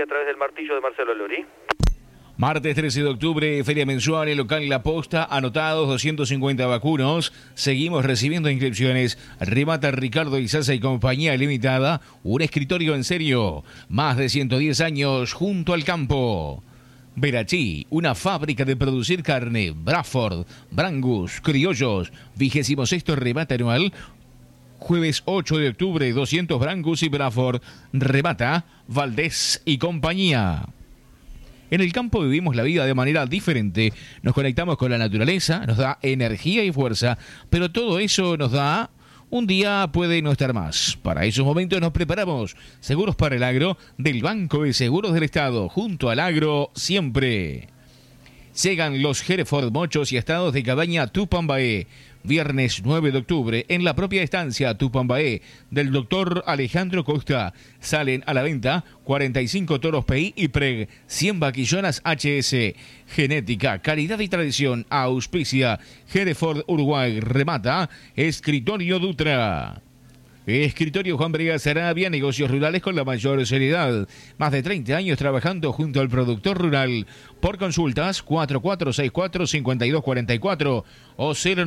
a través del martillo de Marcelo Lori. Martes 13 de octubre, feria mensual en local La Posta, anotados 250 vacunos. Seguimos recibiendo inscripciones. Remata Ricardo Izaza y Compañía Limitada, un escritorio en serio. Más de 110 años junto al campo. Verachí, una fábrica de producir carne. Bradford, Brangus, Criollos, 26º remate anual. Jueves 8 de octubre, 200 Brangus y Bradford. Remata Valdés y Compañía. En el campo vivimos la vida de manera diferente, nos conectamos con la naturaleza, nos da energía y fuerza, pero todo eso nos da, un día puede no estar más. Para esos momentos nos preparamos. Seguros para el Agro, del Banco de Seguros del Estado, junto al agro siempre. Llegan los Hereford Mochos y Estados de Cabaña Tupambaé. Viernes 9 de octubre, en la propia estancia Tupambaé del doctor Alejandro Costa. Salen a la venta 45 toros PI y PREG, 100 vaquillonas HS. Genética, calidad y tradición. Auspicia Hereford Uruguay. Remata Escritorio Dutra. Escritorio Juan Brigaz Arabia, negocios rurales con la mayor seriedad. Más de 30 años trabajando junto al productor rural. Por consultas, 4464-5244 o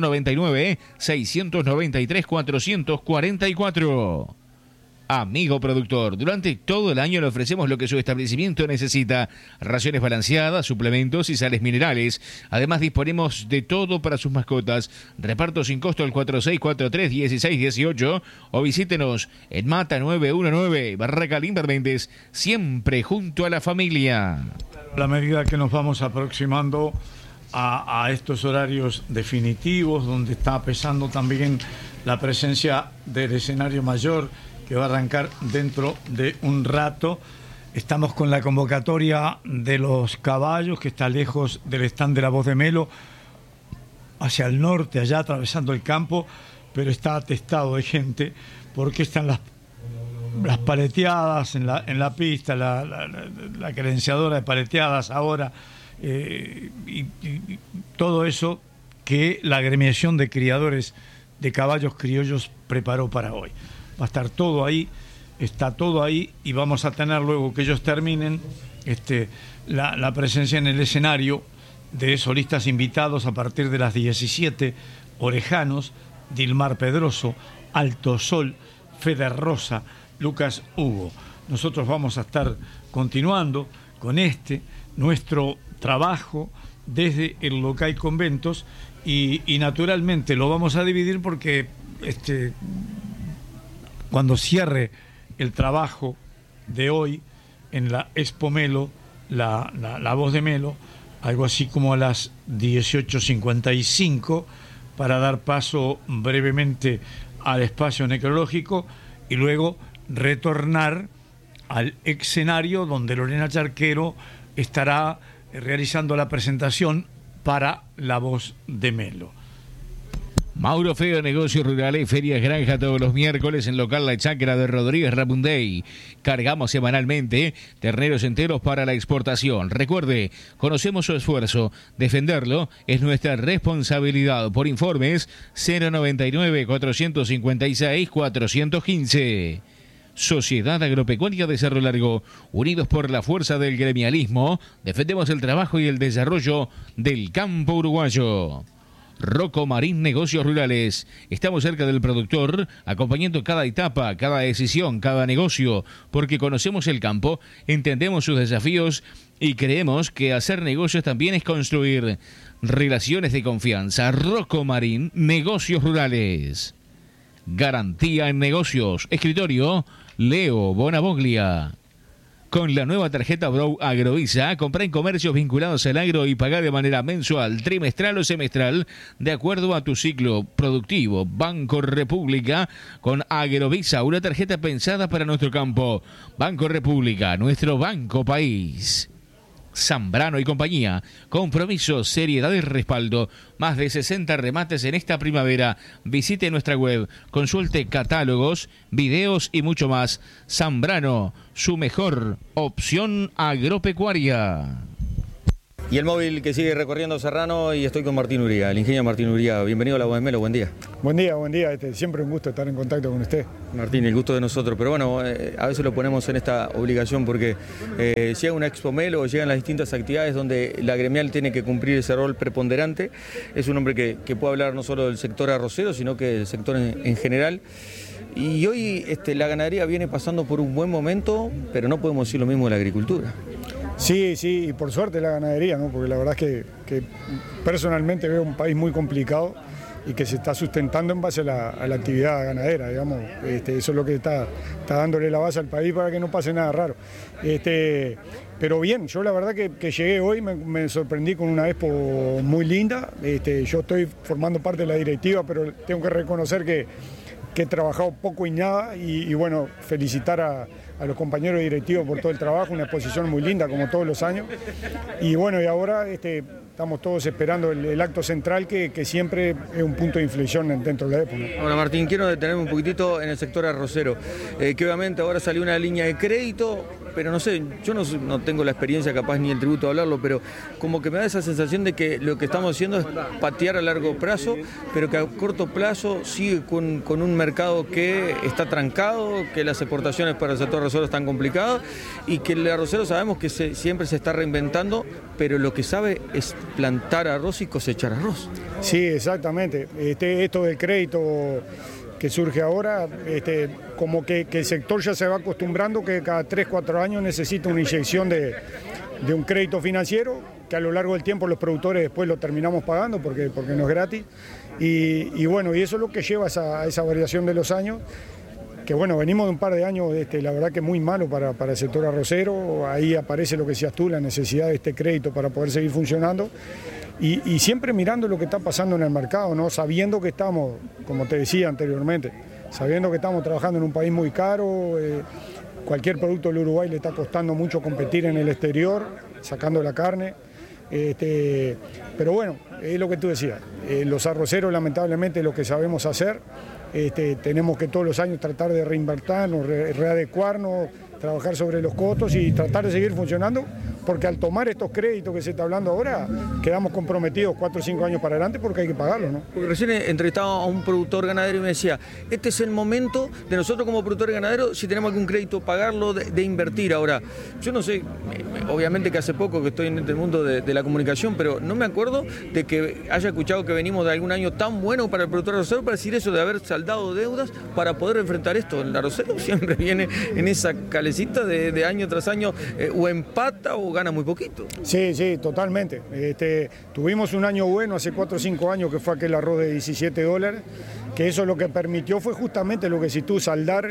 099-693-444. Amigo productor, durante todo el año le ofrecemos lo que su establecimiento necesita: raciones balanceadas, suplementos y sales minerales. Además disponemos de todo para sus mascotas. Reparto sin costo al 4643-1618 o visítenos en Mata 919, Barraca Limber Méndez, siempre junto a la familia. A la medida que nos vamos aproximando a estos horarios definitivos, donde está pesando también la presencia del escenario mayor, que va a arrancar dentro de un rato. Estamos con la convocatoria de los caballos, que está lejos del stand de la Voz de Melo, hacia el norte, allá atravesando el campo, pero está atestado de gente, porque están las paleteadas en la pista, la credenciadora de paleteadas ahora, y todo eso que la agremiación de criadores de caballos criollos preparó para hoy. Va a estar todo ahí, está todo ahí, y vamos a tener, luego que ellos terminen, la presencia en el escenario de solistas invitados a partir de las 17, Orejanos, Dilmar Pedroso, Alto Sol, Feder Rosa, Lucas Hugo. Nosotros vamos a estar continuando con nuestro trabajo desde el local Conventos, y naturalmente lo vamos a dividir porque cuando cierre el trabajo de hoy en la Expo Melo, la Voz de Melo, algo así como a las 18:55, para dar paso brevemente al espacio necrológico y luego retornar al escenario donde Lorena Charquero estará realizando la presentación para la Voz de Melo. Mauro Feo, negocios rurales, ferias granja todos los miércoles en local La Chacra de Rodríguez Rapundey. Cargamos semanalmente terneros enteros para la exportación. Recuerde, conocemos su esfuerzo. Defenderlo es nuestra responsabilidad. Por informes, 099-456-415. Sociedad Agropecuaria de Cerro Largo, unidos por la fuerza del gremialismo, defendemos el trabajo y el desarrollo del campo uruguayo. Rocco Marín, negocios rurales. Estamos cerca del productor, acompañando cada etapa, cada decisión, cada negocio, porque conocemos el campo, entendemos sus desafíos y creemos que hacer negocios también es construir relaciones de confianza. Rocco Marín, negocios rurales. Garantía en negocios. Escritorio Leo Bonavoglia. Con la nueva tarjeta Bro Agrovisa, comprá en comercios vinculados al agro y pagá de manera mensual, trimestral o semestral, de acuerdo a tu ciclo productivo. Banco República con Agrovisa, una tarjeta pensada para nuestro campo. Banco República, nuestro banco país. Zambrano y compañía, compromiso, seriedad y respaldo. Más de 60 remates en esta primavera. Visite nuestra web, consulte catálogos, videos y mucho más. Zambrano, su mejor opción agropecuaria. Y el móvil que sigue recorriendo Serrano, y estoy con Martín Uría, el ingeniero Martín Uría. Bienvenido a la Voz de Melo, buen día. Buen día, buen día. Siempre un gusto estar en contacto con usted. Martín, el gusto de nosotros, pero bueno, a veces lo ponemos en esta obligación porque llega una Expo Melo, llegan las distintas actividades donde la gremial tiene que cumplir ese rol preponderante. Es un hombre que puede hablar no solo del sector arrocero, sino que del sector en general. Y hoy la ganadería viene pasando por un buen momento, pero no podemos decir lo mismo de la agricultura. Sí, y por suerte la ganadería, ¿no? Porque la verdad es que personalmente veo un país muy complicado y que se está sustentando en base a la actividad ganadera, digamos. Eso es lo que está dándole la base al país para que no pase nada raro. Pero bien, yo la verdad que llegué hoy, me sorprendí con una expo muy linda. Yo estoy formando parte de la directiva, pero tengo que reconocer que he trabajado poco y nada, y bueno, felicitar a los compañeros directivos por todo el trabajo, una exposición muy linda como todos los años, y bueno, y ahora estamos todos esperando el acto central que siempre es un punto de inflexión dentro de la época. Ahora Martín, quiero detenerme un poquitito en el sector arrocero, que obviamente ahora salió una línea de crédito, pero no sé, yo no tengo la experiencia capaz ni el tributo de hablarlo, pero como que me da esa sensación de que lo que estamos haciendo es patear a largo plazo, pero que a corto plazo sigue con un mercado que está trancado, que las exportaciones para el sector arrocero están complicadas y que el arrocero sabemos que siempre se está reinventando, pero lo que sabe es plantar arroz y cosechar arroz. Sí, exactamente. Esto del crédito que surge ahora, como que el sector ya se va acostumbrando que cada 3-4 años necesita una inyección de un crédito financiero, que a lo largo del tiempo los productores después lo terminamos pagando porque no es gratis. Y bueno, y eso es lo que lleva a esa variación de los años, que bueno, venimos de un par de años, la verdad que muy malo para el sector arrocero. Ahí aparece lo que decías tú, la necesidad de este crédito para poder seguir funcionando. Y siempre mirando lo que está pasando en el mercado, ¿no? Sabiendo que estamos, como te decía anteriormente, sabiendo que estamos trabajando en un país muy caro, cualquier producto del Uruguay le está costando mucho competir en el exterior, sacando la carne. Pero bueno, es lo que tú decías, los arroceros lamentablemente lo que sabemos hacer, tenemos que todos los años tratar de reinvertirnos, readecuarnos, trabajar sobre los costos y tratar de seguir funcionando, porque al tomar estos créditos que se está hablando ahora, quedamos comprometidos 4 o 5 años para adelante porque hay que pagarlos, ¿no? Porque recién entrevistaba a un productor ganadero y me decía, este es el momento de nosotros como productores ganaderos, si tenemos algún crédito, pagarlo, de invertir. Ahora, yo no sé, obviamente que hace poco que estoy en este mundo de la comunicación, pero no me acuerdo de que haya escuchado que venimos de algún año tan bueno para el productor arrocero para decir eso de haber saldado deudas para poder enfrentar esto. El arrocero siempre viene en esa calecita de año tras año, o empata o gana muy poquito. Sí, totalmente. Tuvimos un año bueno hace 4 o 5 años que fue aquel arroz de $17, que eso lo que permitió fue justamente lo que si tú saldar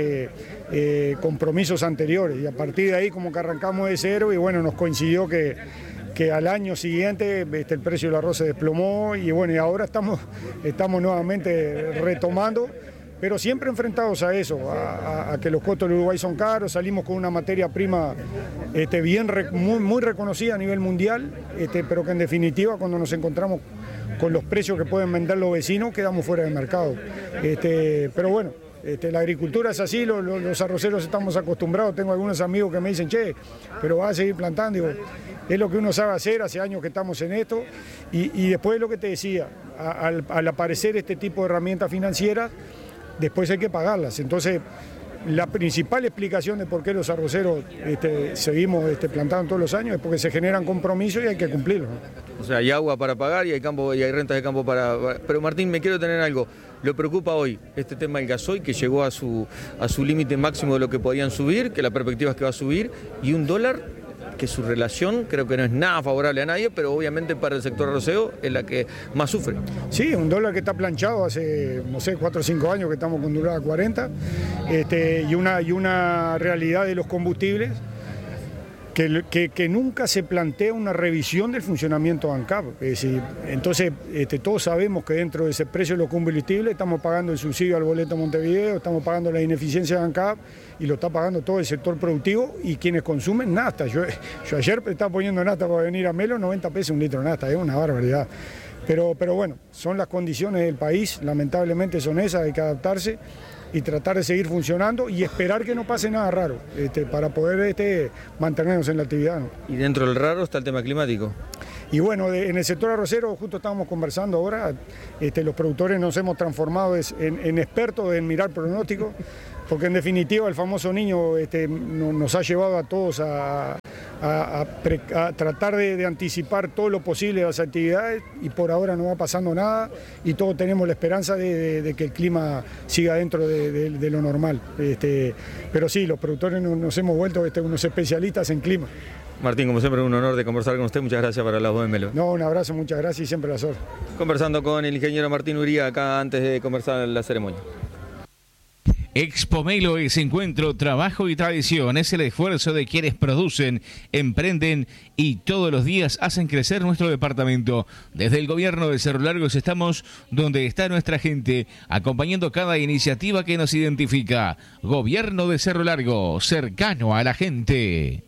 compromisos anteriores, y a partir de ahí como que arrancamos de cero y bueno, nos coincidió que al año siguiente el precio del arroz se desplomó y bueno, y ahora estamos nuevamente retomando, pero siempre enfrentados a eso, a que los costos del Uruguay son caros. Salimos con una materia prima muy reconocida a nivel mundial, pero que en definitiva cuando nos encontramos con los precios que pueden vender los vecinos quedamos fuera del mercado. Pero bueno, la agricultura es así, los arroceros estamos acostumbrados. Tengo algunos amigos que me dicen, che, pero vas a seguir plantando. Digo, es lo que uno sabe hacer, hace años que estamos en esto. Y después lo que te decía, al aparecer este tipo de herramientas financieras, después hay que pagarlas. Entonces, la principal explicación de por qué los arroceros seguimos plantando todos los años es porque se generan compromisos y hay que cumplirlos, ¿no? O sea, hay agua para pagar y hay campo y hay rentas de campo para... Pero Martín, me quiero tener algo. ¿Lo preocupa hoy este tema del gasoil, que llegó a su límite máximo de lo que podían subir, que la perspectiva es que va a subir, y un dólar que su relación creo que no es nada favorable a nadie, pero obviamente para el sector arrocero es la que más sufre? Sí, un dólar que está planchado hace, no sé, 4 o 5 años que estamos con dólar a 40, y una realidad de los combustibles que nunca se plantea una revisión del funcionamiento de ANCAP. Entonces, todos sabemos que dentro de ese precio de los combustibles estamos pagando el subsidio al boleto Montevideo, estamos pagando la ineficiencia de ANCAP y lo está pagando todo el sector productivo y quienes consumen nafta. Yo ayer estaba poniendo nafta para venir a Melo, 90 pesos un litro de nafta, es una barbaridad. Pero bueno, son las condiciones del país, lamentablemente son esas, hay que adaptarse. y tratar de seguir funcionando y esperar que no pase nada raro para poder mantenernos en la actividad, ¿no? Y dentro del raro está el tema climático. Y bueno, en el sector arrocero justo estábamos conversando ahora, los productores nos hemos transformado en expertos en mirar pronósticos, porque en definitiva el famoso niño nos ha llevado a todos a tratar de anticipar todo lo posible de las actividades y por ahora no va pasando nada y todos tenemos la esperanza de que el clima siga dentro de lo normal. Pero sí, los productores nos hemos vuelto unos especialistas en clima. Martín, como siempre, un honor de conversar con usted. Muchas gracias para la voz de Melo. No, un abrazo, muchas gracias y siempre las horas. Conversando con el ingeniero Martín Uría acá antes de conversar la ceremonia. Expo Melo es encuentro, trabajo y tradición. Es el esfuerzo de quienes producen, emprenden y todos los días hacen crecer nuestro departamento. Desde el gobierno de Cerro Largo estamos donde está nuestra gente, acompañando cada iniciativa que nos identifica. Gobierno de Cerro Largo, cercano a la gente.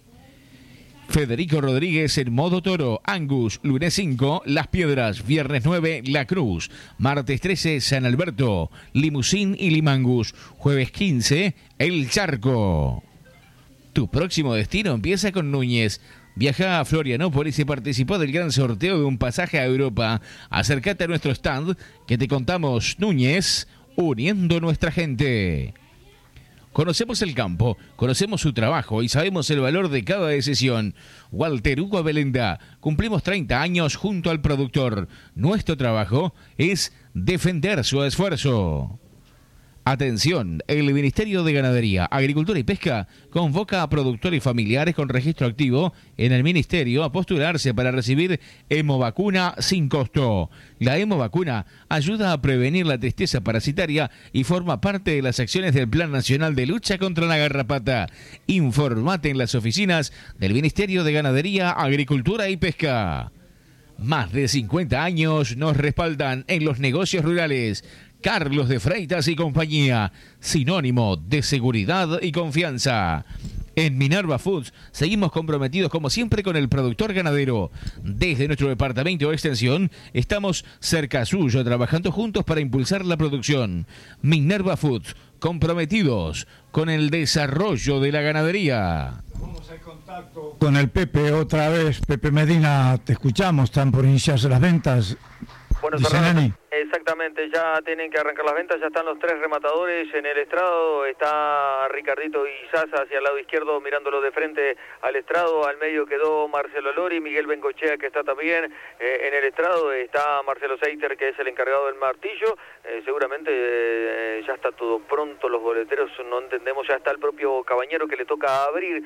Federico Rodríguez en modo toro, Angus, lunes 5, Las Piedras, viernes 9, La Cruz, martes 13, San Alberto, Limusín y Limangus, jueves 15, El Charco. Tu próximo destino empieza con Núñez. Viaja a Florianópolis y participó del gran sorteo de un pasaje a Europa. Acércate a nuestro stand que te contamos Núñez, uniendo nuestra gente. Conocemos el campo, conocemos su trabajo y sabemos el valor de cada decisión. Walter Hugo Abelenda, cumplimos 30 años junto al productor. Nuestro trabajo es defender su esfuerzo. Atención, el Ministerio de Ganadería, Agricultura y Pesca convoca a productores familiares con registro activo en el Ministerio a postularse para recibir hemovacuna sin costo. La hemovacuna ayuda a prevenir la tristeza parasitaria y forma parte de las acciones del Plan Nacional de Lucha contra la Garrapata. Informate en las oficinas del Ministerio de Ganadería, Agricultura y Pesca. Más de 50 años nos respaldan en los negocios rurales. Carlos de Freitas y compañía, sinónimo de seguridad y confianza. En Minerva Foods seguimos comprometidos como siempre con el productor ganadero. Desde nuestro departamento de extensión estamos cerca suyo trabajando juntos para impulsar la producción. Minerva Foods, comprometidos con el desarrollo de la ganadería. Vamos al contacto con el Pepe otra vez. Pepe Medina, te escuchamos, están por iniciarse las ventas. Bueno, Fernando, exactamente, ya tienen que arrancar las ventas, ya están los tres rematadores en el estrado, está Ricardito Izaza hacia el lado izquierdo mirándolo de frente al estrado, al medio quedó Marcelo Lori, Miguel Bengochea que está también en el estrado, está Marcelo Seiter que es el encargado del martillo, seguramente ya está todo pronto, los boleteros no entendemos, ya está el propio Cabañero que le toca abrir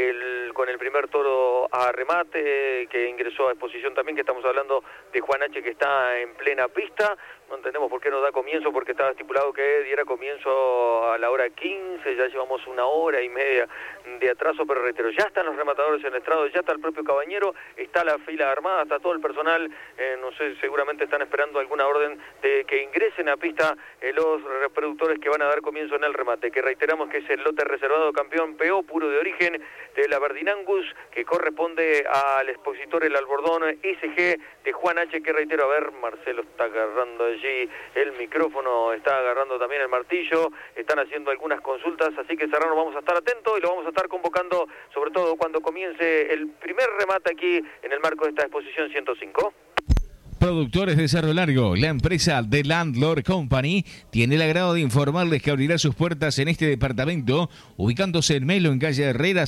con el primer toro a remate, que ingresó a exposición también, que estamos hablando de Juan H. que está en plena pista. No entendemos por qué no da comienzo, porque estaba estipulado que diera comienzo a la hora 15, ya llevamos una hora y media de atraso, pero reitero, ya están los rematadores en el estrado, ya está el propio Cabañero, está la fila armada, está todo el personal, no sé, seguramente están esperando alguna orden de que ingresen a pista los reproductores que van a dar comienzo en el remate, que reiteramos que es el lote reservado campeón PO, puro de origen, de la Verdinangus, que corresponde al expositor el Albordón SG de Juan H, que reitero, a ver, Marcelo está agarrando allí el micrófono, está agarrando también el martillo, están haciendo algunas consultas, así que Serrano vamos a estar atentos y lo vamos a estar convocando, sobre todo cuando comience el primer remate aquí en el marco de esta exposición 105. Productores de Cerro Largo, la empresa The Landlord Company tiene el agrado de informarles que abrirá sus puertas en este departamento, ubicándose en Melo, en calle Herrera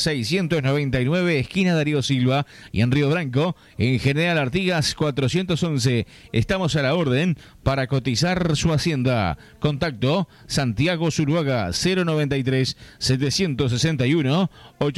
699, esquina Darío Silva, y en Río Branco, en General Artigas 411. Estamos a la orden para cotizar su hacienda. Contacto Santiago Zuluaga 093 761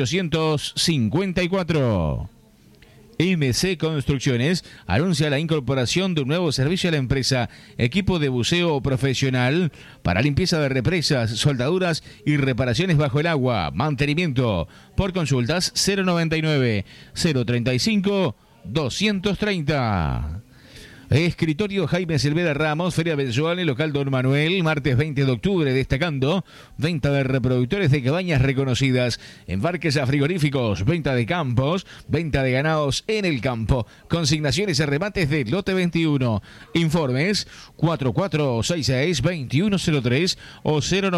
854. MC Construcciones anuncia la incorporación de un nuevo servicio a la empresa, equipo de buceo profesional para limpieza de represas, soldaduras y reparaciones bajo el agua, mantenimiento. Por consultas 099 035 230. Escritorio Jaime Silvera Ramos, Feria Mensual en local Don Manuel, martes 20 de octubre, destacando venta de reproductores de cabañas reconocidas, embarques a frigoríficos, venta de campos, venta de ganados en el campo, consignaciones y remates de lote 21. Informes 4466-2103 o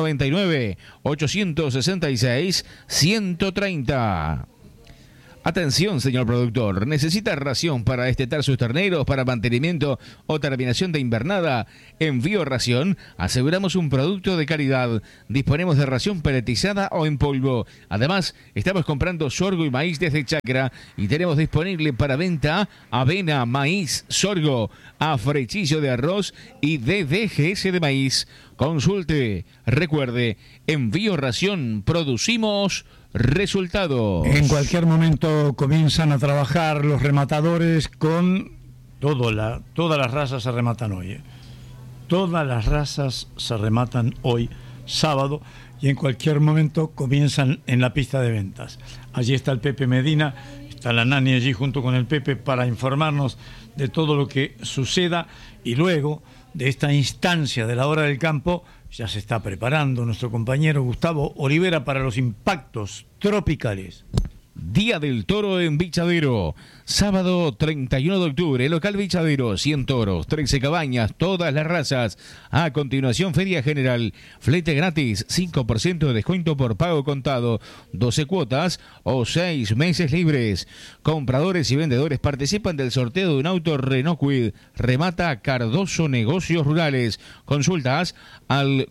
099-866-130. Atención, señor productor. ¿Necesita ración para destetar sus terneros, para mantenimiento o terminación de invernada? En Bioración aseguramos un producto de calidad. Disponemos de ración peletizada o en polvo. Además, estamos comprando sorgo y maíz desde Chacra y tenemos disponible para venta avena, maíz, sorgo, afrechillo de arroz y DDGS de maíz. Consulte. Recuerde, en Bioración producimos resultados. En cualquier momento comienzan a trabajar los rematadores con todas las razas se rematan hoy. Todas las razas se rematan hoy, sábado, y en cualquier momento comienzan en la pista de ventas. Allí está el Pepe Medina, está la Nani allí junto con el Pepe para informarnos de todo lo que suceda, y luego de esta instancia de la hora del campo ya se está preparando nuestro compañero Gustavo Olivera para los impactos tropicales. Día del Toro en Bichadero. Sábado 31 de octubre, local Bichadero, 100 toros, 13 cabañas, todas las razas. A continuación, Feria General, flete gratis, 5% de descuento por pago contado, 12 cuotas o 6 meses libres. Compradores y vendedores participan del sorteo de un auto Renault Kwid. Remata Cardoso Negocios Rurales. Consultas al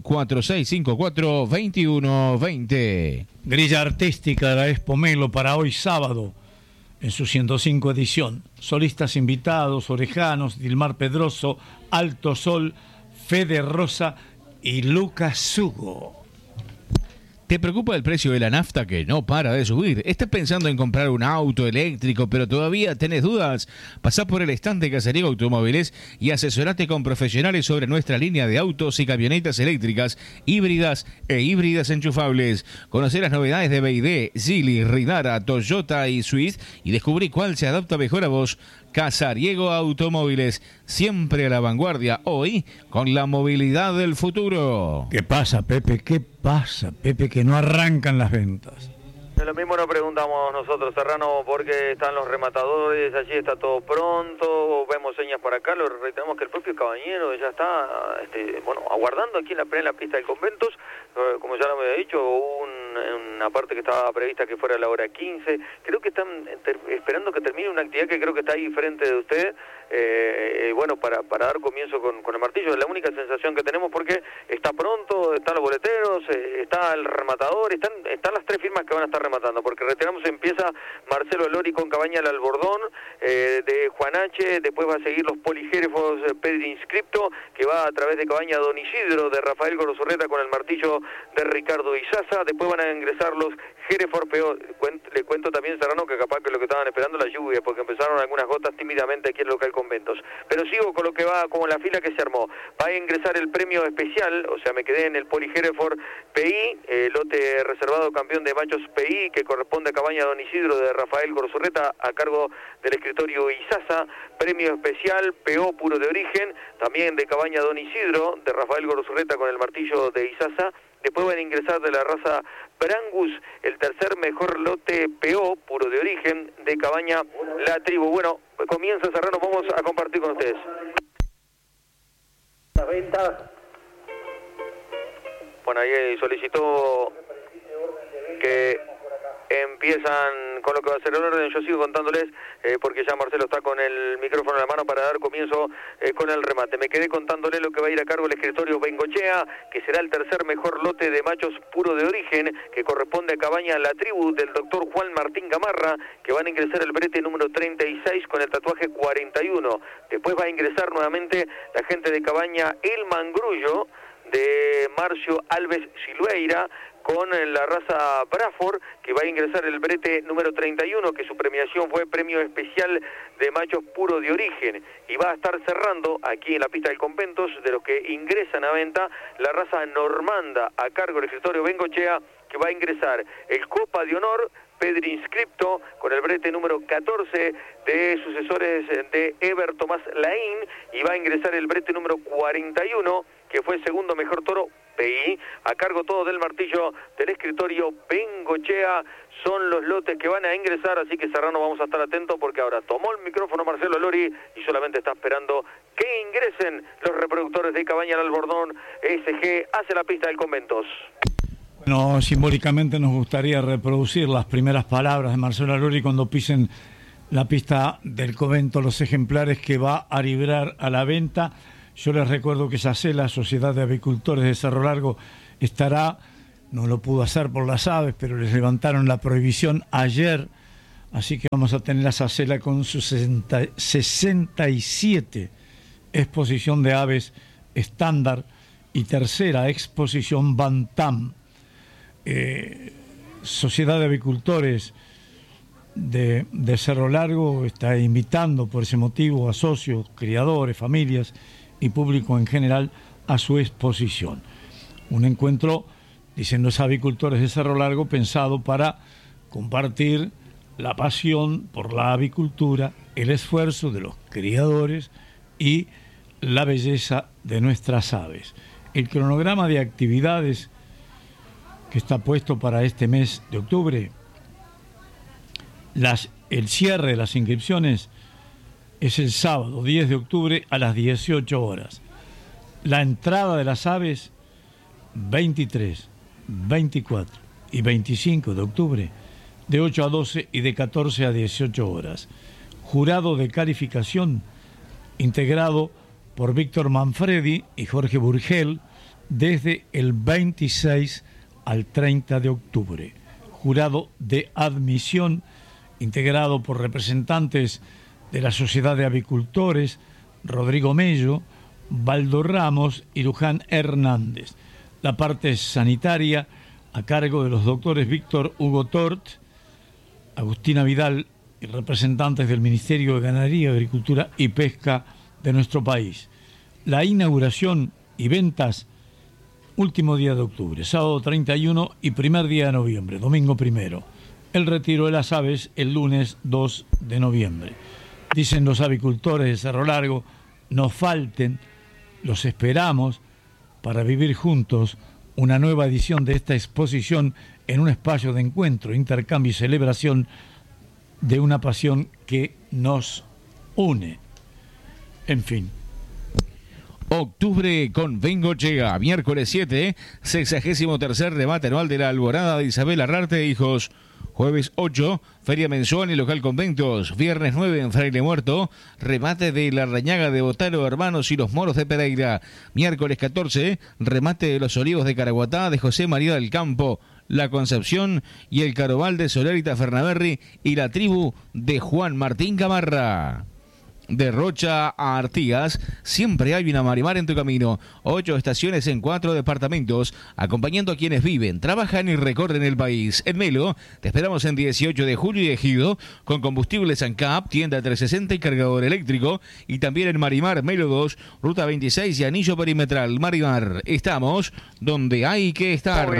4654-2120. Grilla artística de la Expo Melo para hoy sábado, en su 105 edición. Solistas invitados, Orejanos, Dilmar Pedroso, Alto Sol, Fede Rosa y Lucas Hugo. ¿Te preocupa el precio de la nafta que no para de subir? ¿Estás pensando en comprar un auto eléctrico pero todavía tenés dudas? Pasá por el stand de Casariego Automóviles y asesorate con profesionales sobre nuestra línea de autos y camionetas eléctricas, híbridas e híbridas enchufables. Conocí las novedades de BYD, Geely, Ridara, Toyota y Swift y descubrí cuál se adapta mejor a vos. Casariego Automóviles, siempre a la vanguardia, hoy con la movilidad del futuro. ¿Qué pasa, Pepe? ¿Qué pasa, Pepe? Que no arrancan las ventas. Lo mismo nos preguntamos nosotros, Serrano, porque están los rematadores, allí está todo pronto, vemos señas para acá, lo reiteramos que el propio Cabañero ya está aguardando aquí en la pista del Conventos, como ya lo había dicho, una parte que estaba prevista que fuera a la hora 15, creo que están esperando que termine una actividad que creo que está ahí frente de usted, para dar comienzo con el martillo. Es la única sensación que tenemos porque está pronto, están los boleteros, está el rematador, están las tres firmas que van a estar rematando, porque reiteramos, empieza Marcelo Lori con Cabaña al Albordón, de Juan H, después va a seguir los poligérefos Pedro Inscripto, que va a través de Cabaña Don Isidro, de Rafael Gorozurreta con el martillo de Ricardo Izaza, después van a ingresar los Hereford Peor. Le cuento también, Serrano, que capaz que lo que estaban esperando la lluvia, porque empezaron algunas gotas tímidamente aquí en el local Conventos. Pero sigo con lo que va, como la fila que se armó. Va a ingresar el premio especial, o sea, me quedé en el Poli Hereford PI, lote reservado campeón de machos PI, que corresponde a Cabaña Don Isidro de Rafael Gorozurreta, a cargo del escritorio Izaza. Premio especial PO puro de origen, también de Cabaña Don Isidro, de Rafael Gorozurreta con el martillo de Izaza. Después van a ingresar de la raza Brangus, el tercer mejor lote PO, puro de origen, de Cabaña La Tribu. Bueno, comienza Serrano, vamos a compartir con ustedes. Las ventas. Bueno, ahí solicitó que empiezan con lo que va a ser el orden. Yo sigo contándoles porque ya Marcelo está con el micrófono en la mano para dar comienzo con el remate. Me quedé contándoles lo que va a ir a cargo el escritorio Bengochea, que será el tercer mejor lote de machos puro de origen, que corresponde a Cabaña La Tribu del doctor Juan Martín Gamarra, que van a ingresar el brete número 36 con el tatuaje 41. Después va a ingresar nuevamente la gente de Cabaña El Mangrullo, de Marcio Alves Silveira, con la raza Braford, que va a ingresar el brete número 31, que su premiación fue premio especial de machos puro de origen, y va a estar cerrando aquí en la pista del Conventos, de los que ingresan a venta, la raza Normanda, a cargo del escritorio Bengochea, que va a ingresar el Copa de Honor Pedri inscripto con el brete número 14 de sucesores de Eber Tomás Laín, y va a ingresar el brete número 41, que fue segundo mejor toro, PI, a cargo todo del martillo del escritorio Bengochea. Son los lotes que van a ingresar, así que Serrano, vamos a estar atentos porque ahora tomó el micrófono Marcelo Lori y solamente está esperando que ingresen los reproductores de Cabañal Albordón SG hacia la pista del Conventos. Bueno, simbólicamente nos gustaría reproducir las primeras palabras de Marcelo Lori cuando pisen la pista del Convento, los ejemplares que va a librar a la venta. Yo les recuerdo que SACELA, Sociedad de Avicultores de Cerro Largo, estará, no lo pudo hacer por las aves, pero les levantaron la prohibición ayer, así que vamos a tener a SACELA con sus 67 exposición de aves estándar y tercera exposición Bantam. Sociedad de Avicultores de Cerro Largo está invitando por ese motivo a socios, criadores, familias y público en general a su exposición. Un encuentro, dicen los avicultores de Cerro Largo, pensado para compartir la pasión por la avicultura, el esfuerzo de los criadores y la belleza de nuestras aves. El cronograma de actividades que está puesto para este mes de octubre, el cierre de las inscripciones es el sábado 10 de octubre a las 18 horas. La entrada de las aves 23, 24 y 25 de octubre de 8 a 12 y de 14 a 18 horas. Jurado de calificación integrado por Víctor Manfredi y Jorge Burgel desde el 26 al 30 de octubre. Jurado de admisión integrado por representantes de la Sociedad de Avicultores, Rodrigo Mello, Baldo Ramos y Luján Hernández. La parte sanitaria a cargo de los doctores Víctor Hugo Tort, Agustina Vidal y representantes del Ministerio de Ganadería, Agricultura y Pesca de nuestro país. La inauguración y ventas, último día de octubre, sábado 31 y primer día de noviembre, domingo 1. El retiro de las aves el lunes 2 de noviembre. Dicen los avicultores de Cerro Largo, no falten, los esperamos para vivir juntos una nueva edición de esta exposición en un espacio de encuentro, intercambio y celebración de una pasión que nos une. En fin. Octubre con Bengochea, miércoles 7, 63º remate anual de la Alborada de Isabel Arrarte e Hijos. Jueves 8, feria mensual en local Conventos. Viernes 9 en Fraile Muerto, remate de la Rañaga de Botaro Hermanos y los Moros de Pereira. Miércoles 14, remate de los Olivos de Caraguatá de José María del Campo, La Concepción y el Carobal de Solerita Fernaberry y la tribu de Juan Martín Camarra. De Rocha a Artigas, siempre hay una Marimar en tu camino. 8 estaciones en 4 departamentos, acompañando a quienes viven, trabajan y recorren el país. En Melo, te esperamos en 18 de julio y Ejido, con combustibles ANCAP, tienda 360 y cargador eléctrico. Y también en Marimar, Melo 2, ruta 26 y anillo perimetral. Marimar, estamos donde hay que estar.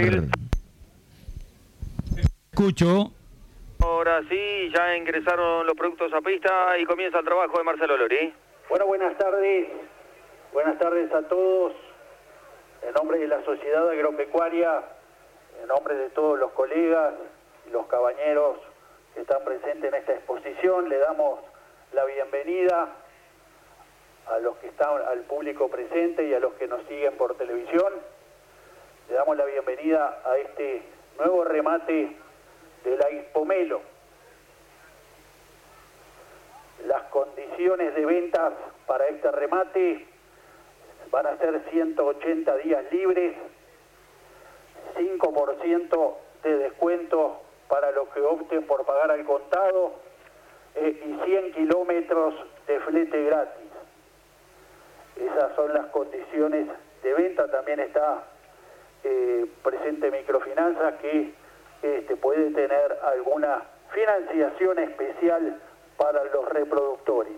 Escucho. Ahora sí, ya ingresaron los productos a pista y comienza el trabajo de Marcelo Lori. Bueno, buenas tardes a todos. En nombre de la Sociedad Agropecuaria, en nombre de todos los colegas y los cabañeros que están presentes en esta exposición, le damos la bienvenida a los que están, al público presente y a los que nos siguen por televisión. Le damos la bienvenida a este nuevo remate de la Expo Melo. Las condiciones de ventas para este remate van a ser 180 días libres, 5% de descuento para los que opten por pagar al contado y 100 kilómetros de flete gratis. Esas son las condiciones de venta. También está presente Microfinanzas, que puede tener alguna financiación especial para los reproductores.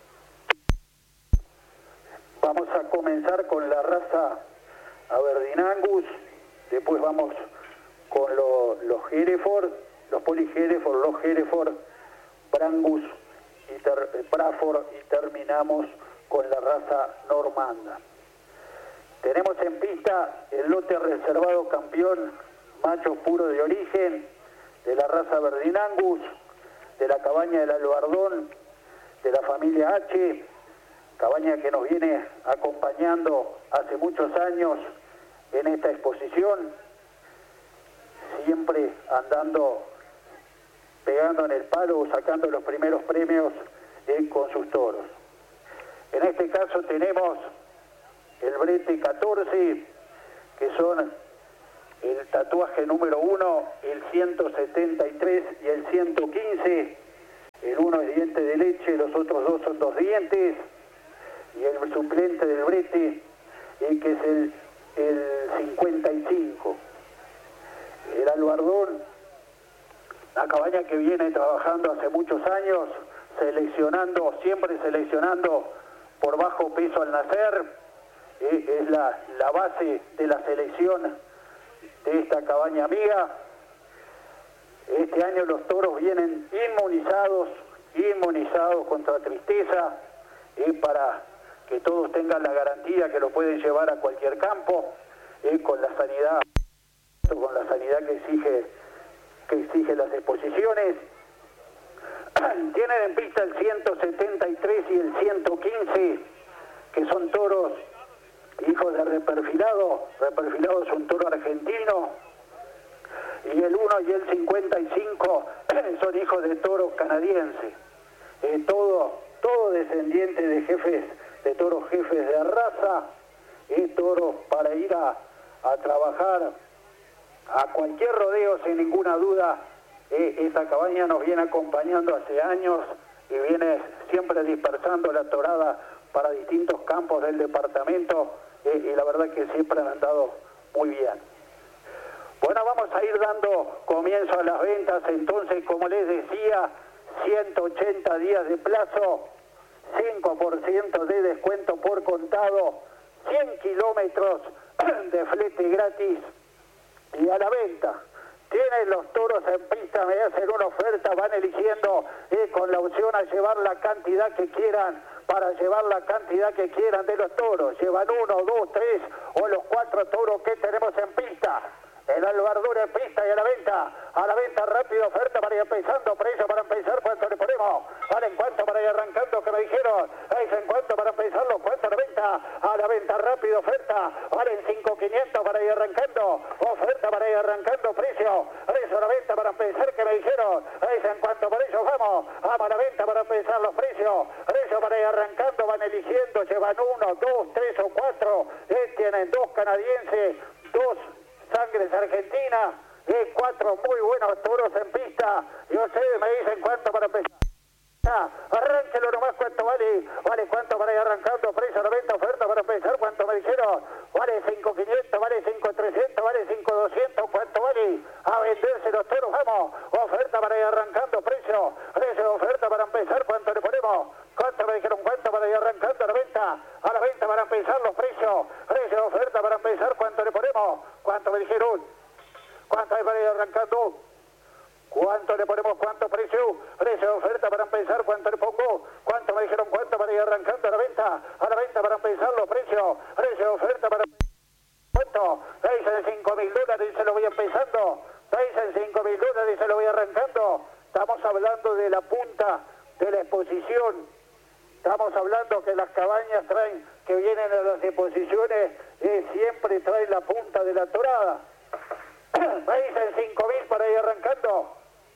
Vamos a comenzar con la raza Aberdeen Angus, después vamos con los Hereford los Poli Hereford, los Hereford, Brangus, Braford y terminamos con la raza normanda. Tenemos en pista el lote reservado campeón, macho puro de origen, de la raza Verdin Angus, de la cabaña del Albardón, de la familia H, cabaña que nos viene acompañando hace muchos años en esta exposición, siempre andando, pegando en el palo, sacando los primeros premios con sus toros. En este caso tenemos el brete 14, que son el tatuaje número 1, el 173 y el 115. El uno es diente de leche, los otros dos son 2 dientes. Y el suplente del brete, que es el 55. El Albardón, la cabaña que viene trabajando hace muchos años, siempre seleccionando por bajo peso al nacer, es la base de la selección de esta cabaña amiga. Este año los toros vienen inmunizados contra tristeza, para que todos tengan la garantía que lo pueden llevar a cualquier campo, con la sanidad que exige las exposiciones. Tienen en pista el 173 y el 115, que son toros hijos de Reperfilado. Reperfilado es un toro argentino. Y el 1 y el 55 son hijos de toros canadienses. Todo descendiente de jefes, de toros jefes de raza, toros para ir a trabajar a cualquier rodeo sin ninguna duda. Esta cabaña nos viene acompañando hace años y viene siempre dispersando la torada para distintos campos del departamento, y la verdad que siempre han andado muy bien. Bueno, vamos a ir dando comienzo a las ventas. Entonces, como les decía, 180 días de plazo, 5% de descuento por contado, 100 kilómetros de flete gratis y a la venta. Tienen los toros en pista, me hacen una oferta, van eligiendo con la opción a llevar la cantidad que quieran, para llevar la cantidad que quieran de los toros. Llevan 1, 2, 3 o los 4 toros que tenemos en pista. El Albardón en pista y a la venta rápido, oferta para ir empezando, precio para empezar, ¿cuánto le ponemos? Vale, en cuanto para ir arrancando, que me dijeron, es en cuanto para empezarlo, ¿cuánto a la venta rápido, oferta, vale en 5.500 para ir arrancando, oferta para ir arrancando, precio a la venta para empezar, que me dijeron, es en cuanto para ellos, vamos a la venta para empezar los precios, precio para ir arrancando, van eligiendo, llevan 1, 2, 3 o 4, tienen 2 canadienses, 2 sangres argentinas, 4 muy buenos toros en pista, y ustedes me dicen cuánto para empezar. Arránquelo nomás, cuánto vale, cuánto para ir arrancando, precio a la venta, oferta para empezar, cuánto me dijeron, vale 5.500, vale 5.300, vale 5.200, cuánto vale, a venderse los toros, vamos, oferta para ir arrancando, precio oferta para empezar, cuánto le ponemos, cuánto me dijeron, cuánto para ir arrancando a la venta para empezar los precios, oferta para empezar, cuánto le ponemos, cuánto me dijeron, cuánto hay para ir arrancando. ¿Cuánto le ponemos? ¿Cuánto precio? Precio de oferta para empezar. ¿Cuánto le pongo? ¿Cuánto me dijeron? ¿Cuánto para ir arrancando a la venta? A la venta para empezar los precios. Precio de oferta para... ¿Cuánto? Dicen $5.000 y se lo voy empezando. Dicen $5.000 y se lo voy arrancando. Estamos hablando de la punta de la exposición. Estamos hablando que las cabañas traen, que vienen a las exposiciones, siempre traen la punta de la torada. Dicen 5.000 para ir arrancando.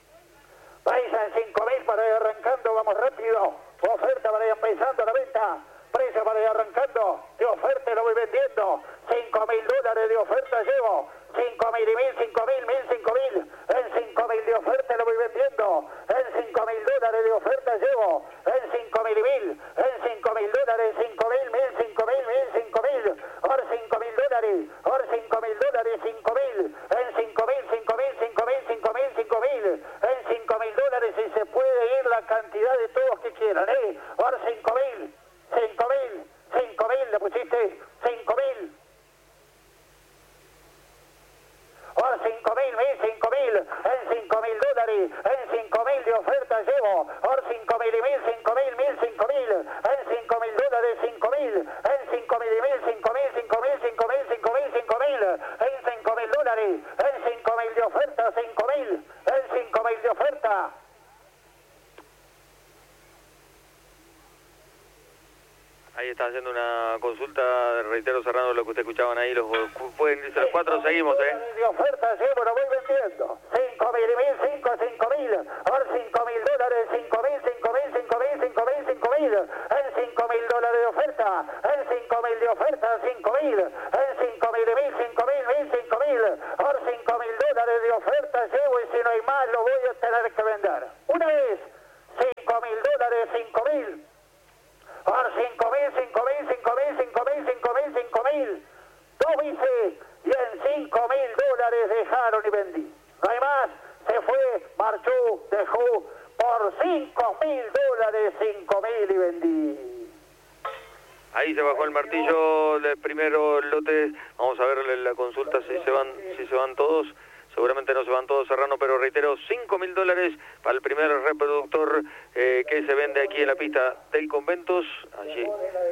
Dicen 5.000 para ir arrancando, vamos rápido. Oferta para ir empezando a la venta. Precio para ir arrancando. De oferta lo voy vendiendo. $5.000 de oferta llevo. 5.000 y 1.000, 5.000, 1.000, 5.000. En 5.000 de oferta lo voy vendiendo. En $5.000 de oferta llevo. En 5.000 y 1.000. En $5.000, 5.000, 1.000, 5.000, 1.000, 5.000. Ahora $5.000. Ahora $5.000, 5.000. En 5.000, 5.000, 5.000, 5.000, 5.000. En $5.000 y se puede ir la cantidad de todos que quieran, Ahora 5.000. 5.000 le pusiste. 5.000. Ahora 5.000, 5.000, en $5.000, oferta llevo, por 5.000 y 1.000, 5.000, 1.000, 5.000, en 5.000 dólares, 5.000, en 5.000 y 1.000, 5.000, 5.000, 5.000, 5.000, 5.000, en 5.000 dólares, en 5.000 de oferta, 5.000, en 5.000 de oferta. Ahí está haciendo una consulta, reitero, Serrano, lo que ustedes escuchaban ahí, pueden irse los 4, seguimos, De oferta, sí, pero voy vendiendo. 5.000 y 1.000, 5.000, por 5.000 dólares, 5.000, 5.000, 5.000, 5.000, 5.000, en 5.000 dólares de oferta, en 5.000 de oferta, 5.000, en 5.000 y 1.000, 5.000, 1.000, 5.000, por 5.000 dólares de oferta llevo y si no hay más lo voy a tener que vender. Una vez, 5.000 dólares, 5.000. Por 5.000, 5.000, 5.000, 5.000, 5.000, 5.000. Dos bici y en 5.000 dólares dejaron y vendí. No hay más, se fue, marchó, dejó. Por 5.000 dólares, 5.000 y vendí. Ahí se bajó el martillo del primero lote. Vamos a ver la consulta si se van todos. Seguramente no se van todos, Serrano, pero reitero, 5.000 dólares para el primer reproductor que se vende aquí en la pista del Conventos. Allí.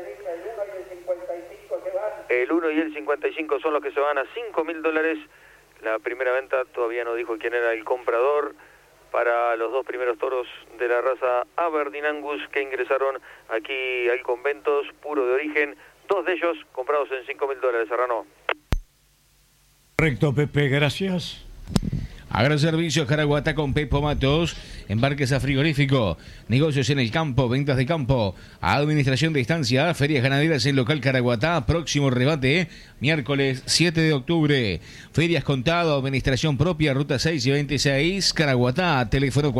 El 1 y el 55 son los que se van a 5.000 dólares. La primera venta todavía no dijo quién era el comprador para los dos primeros toros de la raza Aberdeen Angus que ingresaron aquí al Conventos, puro de origen. Dos de ellos comprados en 5.000 dólares, Serrano. Correcto, Pepe, gracias. Agroservicios Caraguatá con Pepo Matos, embarques a frigorífico, negocios en el campo, ventas de campo, administración de estancia, ferias ganaderas en local Caraguatá, próximo rebate, miércoles 7 de octubre, ferias contado, administración propia, ruta 6 y 26, Caraguatá, teléfono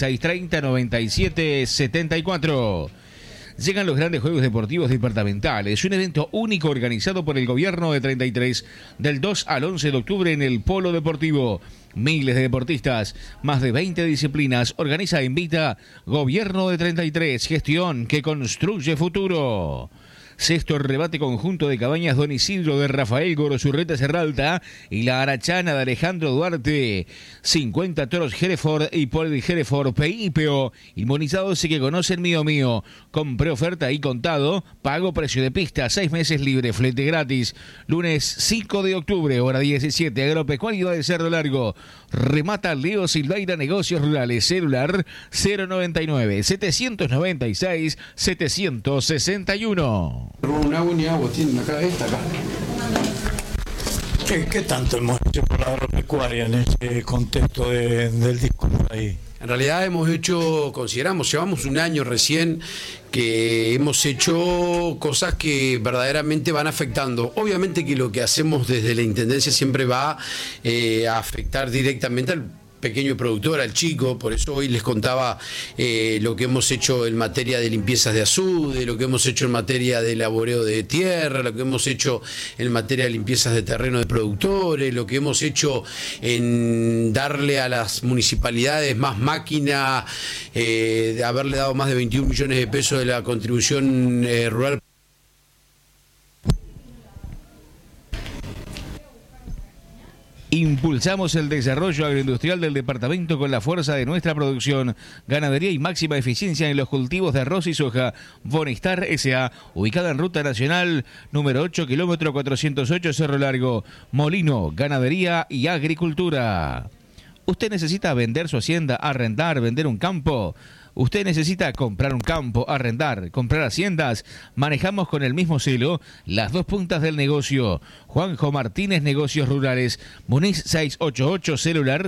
4630-9774. Llegan los grandes Juegos Deportivos Departamentales, un evento único organizado por el Gobierno de 33, del 2 al 11 de octubre en el Polo Deportivo. Miles de deportistas, más de 20 disciplinas, organiza e invita Gobierno de 33, gestión que construye futuro. Sexto rebate conjunto de Cabañas Don Isidro de Rafael Gorozurreta Serralta y la Arachana de Alejandro Duarte. 50 toros Hereford y por el Hereford PIPO. Inmunizados y que conocen mío. Compré oferta y contado. Pago precio de pista. 6 meses libre. Flete gratis. Lunes 5 de octubre, hora 17. Agropecuario de Cerro Largo. Remata Leo Silveira Negocios Rurales. Celular 099-796-761. Un agua ni agua tienen acá, esta acá. ¿Qué tanto hemos hecho por la agropecuaria en este contexto del discurso ahí? En realidad llevamos un año recién que hemos hecho cosas que verdaderamente van afectando. Obviamente que lo que hacemos desde la Intendencia siempre va a afectar directamente al pequeño productor, al chico. Por eso hoy les contaba lo que hemos hecho en materia de limpiezas de azude, lo que hemos hecho en materia de laboreo de tierra, lo que hemos hecho en materia de limpiezas de terreno de productores, lo que hemos hecho en darle a las municipalidades más máquina, de haberle dado más de 21 millones de pesos de la contribución rural. Impulsamos el desarrollo agroindustrial del departamento con la fuerza de nuestra producción, ganadería y máxima eficiencia en los cultivos de arroz y soja. Bonistar S.A., ubicada en Ruta Nacional, número 8, kilómetro 408, Cerro Largo. Molino, ganadería y agricultura. ¿Usted necesita vender su hacienda, arrendar, vender un campo? ¿Usted necesita comprar un campo, arrendar, comprar haciendas? Manejamos con el mismo celo las dos puntas del negocio. Juanjo Martínez Negocios Rurales, Muniz 688, celular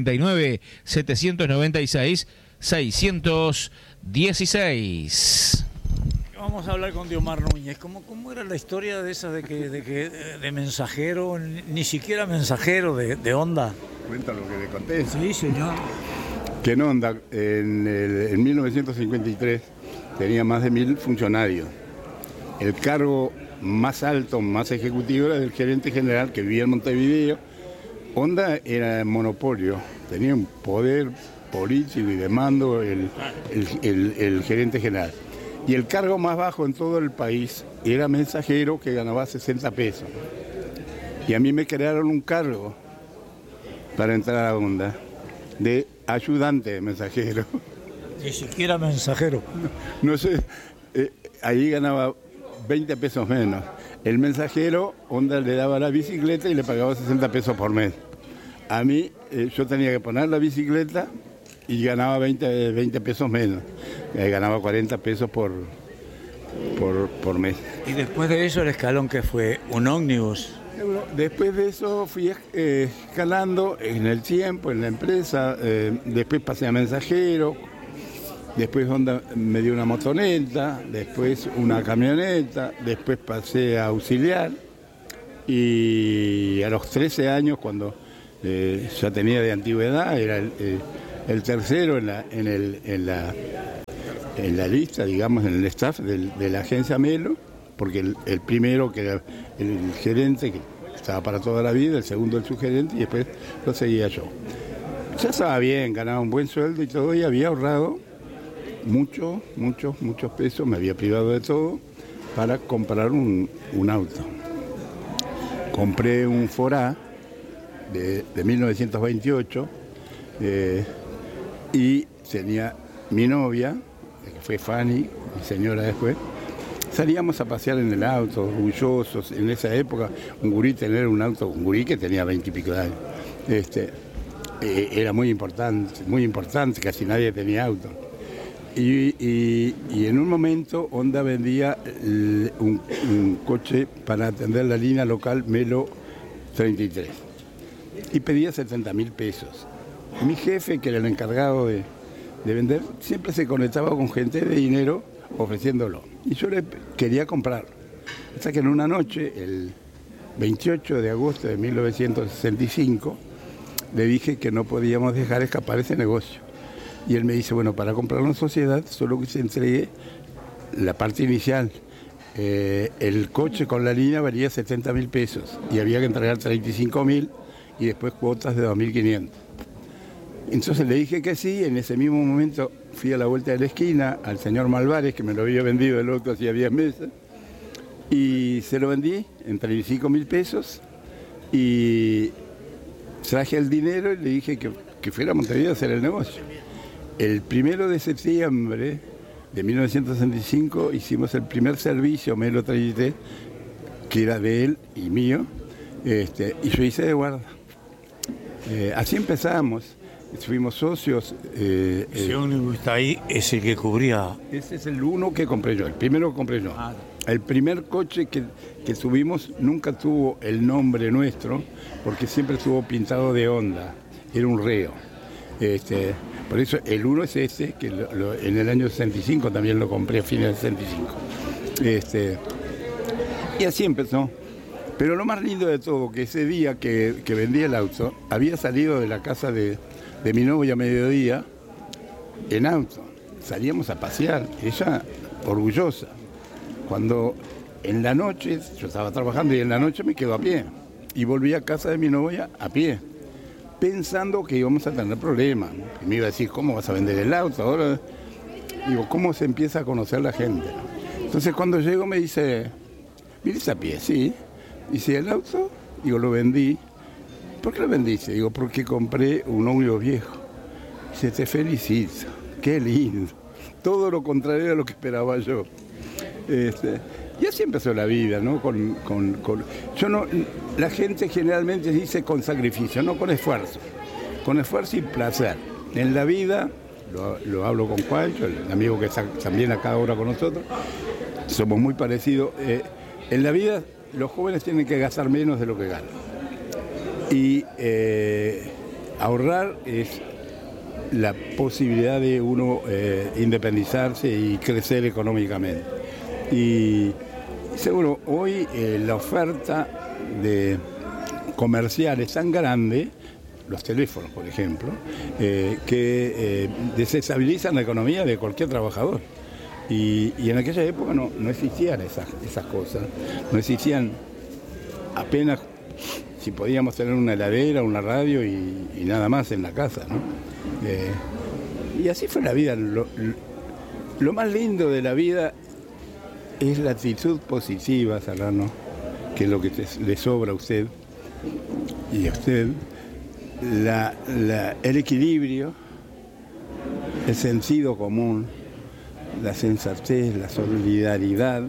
099-796-616. Vamos a hablar con Diomar Núñez. ¿Cómo era la historia de esa de mensajero, ni siquiera mensajero de Onda? Cuenta lo que le conté. Sí, señor. Que en Onda, en 1953, tenía más de 1.000 funcionarios. El cargo más alto, más ejecutivo, era del gerente general que vivía en Montevideo. Onda era monopolio, tenía un poder político y de mando el gerente general. Y el cargo más bajo en todo el país era mensajero, que ganaba 60 pesos. Y a mí me crearon un cargo para entrar a Onda de ayudante de mensajero. Ni siquiera mensajero. No sé, ahí ganaba 20 pesos menos. El mensajero, onda, le daba la bicicleta y le pagaba 60 pesos por mes. A mí, yo tenía que poner la bicicleta y ganaba 20 pesos menos. Ganaba 40 pesos por mes. ¿Y después de eso el escalón que fue? ¿Un ómnibus? Después de eso fui escalando en el tiempo, en la empresa, después pasé a mensajero, después onda me dio una motoneta, después una camioneta, después pasé a auxiliar y a los 13 años, cuando ya tenía de antigüedad, era el tercero en la lista, digamos, en el staff de la agencia Melo, porque el primero, que era el gerente, que estaba para toda la vida, el segundo el subgerente, y después lo seguía yo. Ya estaba bien, ganaba un buen sueldo y todo, y había ahorrado muchos pesos, me había privado de todo para comprar un auto. Compré un Forá de 1928 y tenía mi novia, que fue Fanny, mi señora después. Salíamos a pasear en el auto, orgullosos. En esa época, un gurí tener un auto, un gurí que tenía 20 y pico de años, era muy importante, casi nadie tenía auto. Y en un momento Honda vendía un coche para atender la línea local Melo 33 y pedía 70.000 pesos. Mi jefe, que era el encargado de vender, siempre se conectaba con gente de dinero ofreciéndolo. Y yo le quería comprar. Hasta que en una noche, el 28 de agosto de 1965, le dije que no podíamos dejar escapar ese negocio. Y él me dice, bueno, para comprar una sociedad solo que se entregue la parte inicial. El coche con la línea valía 70.000 pesos y había que entregar 35.000 y después cuotas de 2.500. Entonces le dije que sí. En ese mismo momento fui a la vuelta de la esquina al señor Malvares, que me lo había vendido el auto hacía 10 meses, y se lo vendí en 35.000 pesos y traje el dinero y le dije que fuera a Montevideo a hacer el negocio. El 1 de septiembre de 1965 hicimos el primer servicio Melo 33, que era de él y mío, y yo hice de guarda. Así empezamos. Fuimos socios. Ese ómnibus está ahí, es el que cubría. Ese es el uno que compré yo, el primero que compré yo. El primer coche que subimos nunca tuvo el nombre nuestro, porque siempre estuvo pintado de Honda, era un Reo. Por eso el uno es ese, que en el año 65 también lo compré, a fines del 65. Y así empezó. Pero lo más lindo de todo, que ese día que vendí el auto, había salido de la casa de mi novia a mediodía en auto. Salíamos a pasear, ella orgullosa. Cuando en la noche, yo estaba trabajando y en la noche me quedo a pie. Y volví a casa de mi novia a pie, pensando que íbamos a tener problemas. Y me iba a decir, ¿cómo vas a vender el auto? Ahora, digo, ¿cómo se empieza a conocer la gente? Entonces cuando llego me dice, ¿vienes a pie? Sí. Dice, ¿el auto? Digo, lo vendí. ¿Por qué lo vendiste? Digo, porque compré un ómnibus viejo. Dice, te felicito, qué lindo. Todo lo contrario a lo que esperaba yo. Y así empezó la vida, ¿no? Yo no, la gente generalmente dice con sacrificio, no con esfuerzo. Con esfuerzo y placer. En la vida, lo hablo con Juancho, el amigo que está también acá ahora con nosotros, somos muy parecidos. En la vida, los jóvenes tienen que gastar menos de lo que ganan. Y ahorrar es la posibilidad de uno independizarse y crecer económicamente. Y seguro, hoy la oferta comercial es tan grande, los teléfonos, por ejemplo, que desestabilizan la economía de cualquier trabajador. Y en aquella época no existían esas cosas, no existían apenas. Si podíamos tener una heladera, una radio y nada más en la casa, ¿no? Y así fue la vida. Lo más lindo de la vida es la actitud positiva, Serrano, que es lo que le sobra a usted y a usted, el equilibrio, el sentido común, la sensatez, la solidaridad,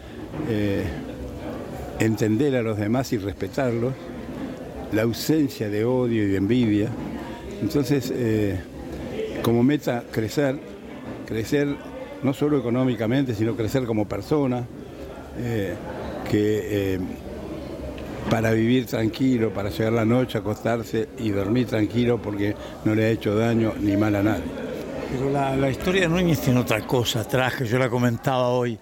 entender a los demás y respetarlos, la ausencia de odio y de envidia. Entonces, como meta, crecer no solo económicamente, sino crecer como persona, para vivir tranquilo, para llegar la noche, acostarse y dormir tranquilo porque no le ha hecho daño ni mal a nadie. Pero la historia de Núñez tiene otra cosa atrás, que yo la comentaba hoy,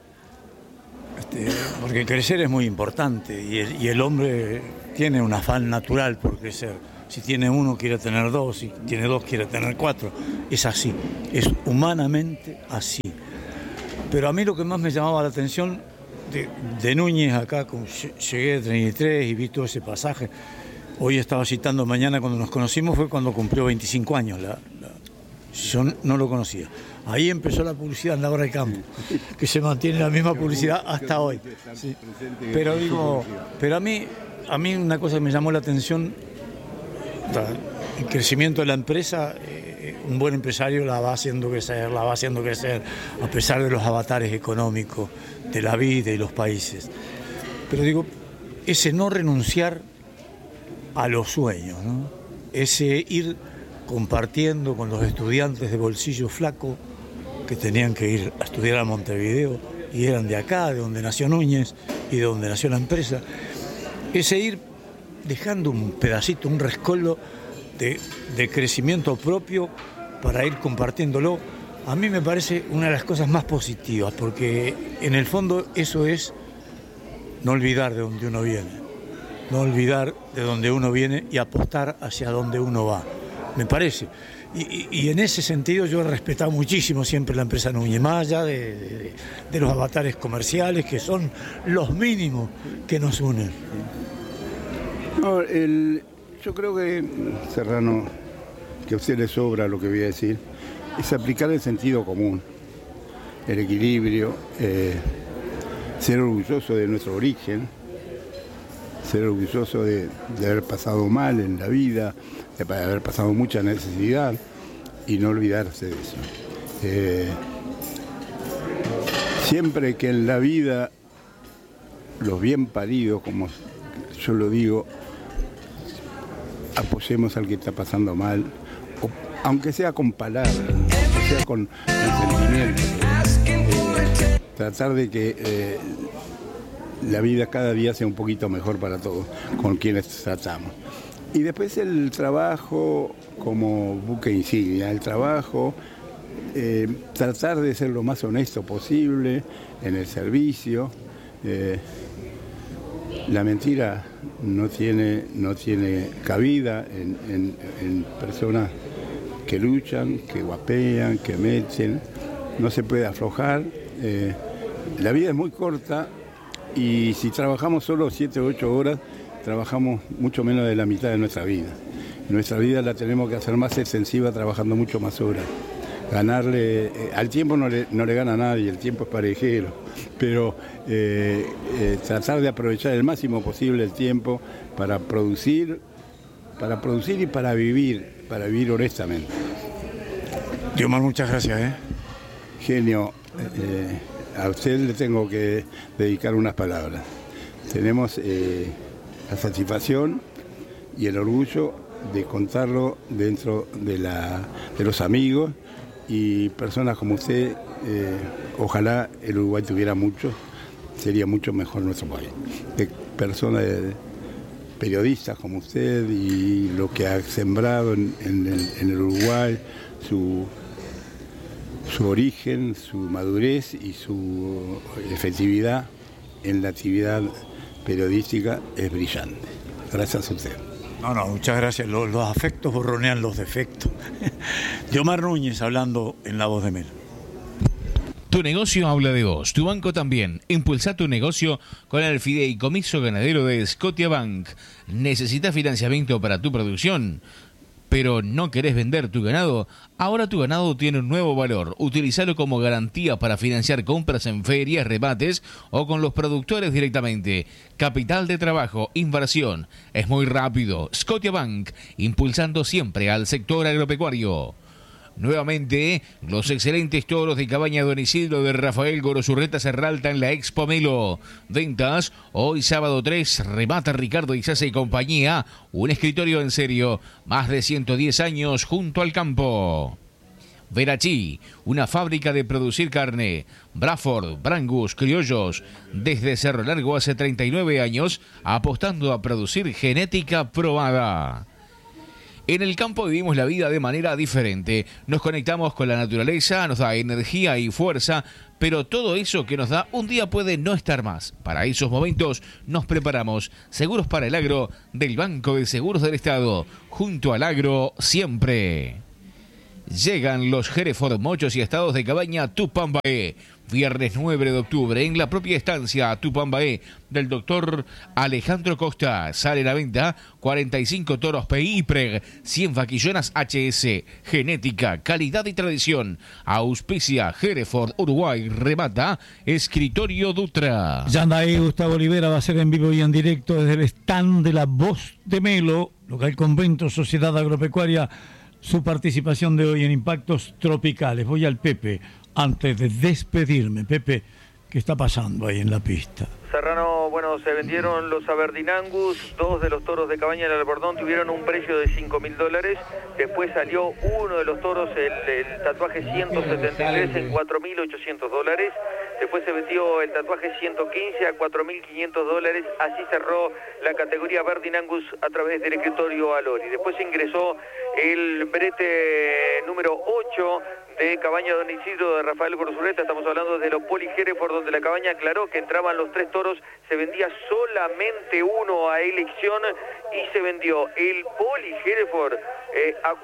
porque crecer es muy importante y el hombre tiene un afán natural por crecer. Si tiene uno quiere tener dos, si tiene dos quiere tener cuatro. Es así, es humanamente así. Pero a mí lo que más me llamaba la atención de Núñez acá, llegué de 33 y vi todo ese pasaje. Hoy estaba citando, mañana cuando nos conocimos fue cuando cumplió 25 años. Yo no lo conocía. Ahí empezó la publicidad en la hora de campo, que se mantiene la misma publicidad hasta hoy. Sí. Pero a mí una cosa que me llamó la atención, el crecimiento de la empresa, un buen empresario la va haciendo crecer, a pesar de los avatares económicos, de la vida y los países. Pero ese no renunciar a los sueños, ¿no? Ese ir compartiendo con los estudiantes de bolsillo flaco que tenían que ir a estudiar a Montevideo y eran de acá, de donde nació Núñez y de donde nació la empresa. Ese ir dejando un pedacito, un rescoldo de crecimiento propio para ir compartiéndolo, a mí me parece una de las cosas más positivas, porque en el fondo eso es no olvidar de donde uno viene, no olvidar de donde uno viene y apostar hacia donde uno va, me parece. Y en ese sentido yo he respetado muchísimo siempre la empresa Núñez, más allá de los avatares comerciales, que son los mínimos que nos unen. No, yo creo que, Serrano, que a usted le sobra lo que voy a decir, es aplicar el sentido común, el equilibrio, ser orgulloso de nuestro origen, ser orgulloso de haber pasado mal en la vida, de haber pasado mucha necesidad y no olvidarse de eso. Siempre que en la vida los bien paridos, como yo lo digo, apoyemos al que está pasando mal, aunque sea con palabras, aunque sea con sentimientos, tratar de que la vida cada día sea un poquito mejor para todos, con quienes tratamos. Y después el trabajo como buque insignia, el trabajo, tratar de ser lo más honesto posible en el servicio. La mentira no tiene cabida en personas que luchan, que guapean, que meten. No se puede aflojar. La vida es muy corta y si trabajamos solo 7 o 8 horas, trabajamos mucho menos de la mitad de nuestra vida. Nuestra vida la tenemos que hacer más extensiva trabajando mucho más horas. Ganarle, al tiempo no le gana a nadie, el tiempo es parejero, pero tratar de aprovechar el máximo posible el tiempo para producir y para vivir honestamente. Diomar, muchas gracias. Genio, a usted le tengo que dedicar unas palabras. Tenemos la satisfacción y el orgullo de contarlo dentro de los amigos y personas como usted. Ojalá el Uruguay tuviera muchos, sería mucho mejor nuestro país. De personas, periodistas como usted y lo que ha sembrado en el Uruguay, su origen, su madurez y su efectividad en la actividad periodística es brillante. Gracias a usted. No, muchas gracias. Los afectos borronean los defectos. Diomar Núñez hablando en La Voz de Mel. Tu negocio habla de vos, tu banco también. Impulsa tu negocio con el fideicomiso ganadero de Scotiabank. ¿Necesitas financiamiento para tu producción, pero no querés vender tu ganado? Ahora tu ganado tiene un nuevo valor. Utilízalo como garantía para financiar compras en ferias, rebates o con los productores directamente. Capital de trabajo, inversión. Es muy rápido. Scotiabank, impulsando siempre al sector agropecuario. Nuevamente, los excelentes toros de Cabaña Don Isidro de Rafael Gorozurreta se realtan en la Expo Melo. Ventas, hoy sábado 3, remata Ricardo Izaza y compañía, un escritorio en serio, más de 110 años junto al campo. Verachí, una fábrica de producir carne. Braford, Brangus, criollos, desde Cerro Largo hace 39 años, apostando a producir genética probada. En el campo vivimos la vida de manera diferente. Nos conectamos con la naturaleza, nos da energía y fuerza, pero todo eso que nos da un día puede no estar más. Para esos momentos nos preparamos. Seguros para el Agro, del Banco de Seguros del Estado. Junto al agro, siempre. Llegan los Hereford Mochos y Estados de Cabaña Tupambaé. Viernes 9 de octubre en la propia estancia Tupambaé del doctor Alejandro Costa. Sale a la venta 45 toros PI Preg, 100 vaquillonas HS. Genética, calidad y tradición. Auspicia Hereford Uruguay. Remata Escritorio Dutra. Yandaí Gustavo Olivera va a ser en vivo y en directo desde el stand de La Voz de Melo, local convento Sociedad Agropecuaria. Su participación de hoy en Impactos Tropicales. Voy al Pepe antes de despedirme. Pepe, ¿qué está pasando ahí en la pista? Serrano, bueno, se vendieron los Aberdeen Angus, 2 de los toros de Cabaña del Albordón tuvieron un precio de $5.000. Después salió uno de los toros, el tatuaje 173 en $4.800. Después se vendió el tatuaje 115 a $4.500. Así cerró la categoría Aberdeen Angus a través del escritorio Alori. Después ingresó el brete número 8 de Cabaña Don Isidro de Rafael Gorozurreta. Estamos hablando de los Poli Hereford, donde la cabaña aclaró que entraban los 3 toros, se vendía solamente uno a elección y se vendió el Poli Hereford a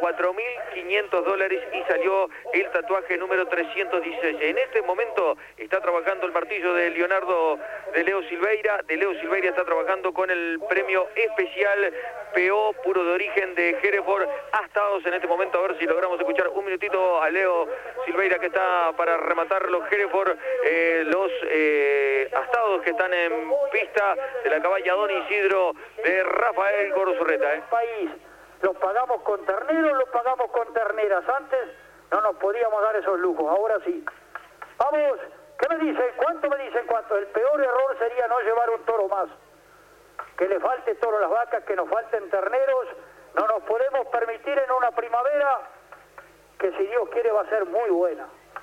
$4.500 y salió el tatuaje número 316. En este momento está trabajando el martillo de Leonardo de Leo Silveira. De Leo Silveira está trabajando con el premio especial PO puro de origen de Hereford. Astados en este momento, a ver si logramos escuchar un minutito a Leo Silveira, que está para rematar los Hereford, los astados que están en pista de la cabaña Don Isidro de Rafael Gorozurreta. País, ¿los pagamos con terneros o los pagamos con terneras? Antes no nos podíamos dar esos lujos, ahora sí. Vamos, ¿qué me dicen? ¿Cuánto me dicen? ¿Cuánto? El peor error sería no llevar un toro más. Que le falte toro a las vacas, que nos falten terneros. No nos podemos permitir en una primavera que, si Dios quiere, va a ser muy buena.